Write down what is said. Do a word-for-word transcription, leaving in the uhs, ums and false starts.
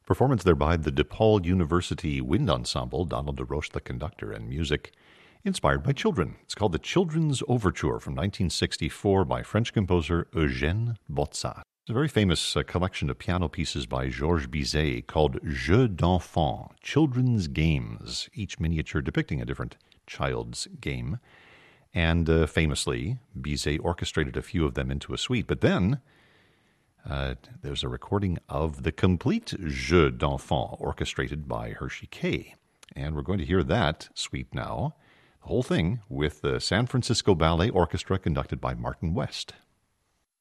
Performance there by the DePaul University Wind Ensemble, Donald DeRoche the conductor, and music inspired by children. It's called the Children's Overture from nineteen sixty-four by French composer Eugène Botsat. It's a very famous uh, collection of piano pieces by Georges Bizet called Jeux d'enfants, Children's Games, each miniature depicting a different child's game. And uh, famously, Bizet orchestrated a few of them into a suite. But then uh, there's a recording of the complete Jeux d'enfants orchestrated by Hershey Kay. And we're going to hear that suite now, the whole thing, with the San Francisco Ballet Orchestra conducted by Martin West.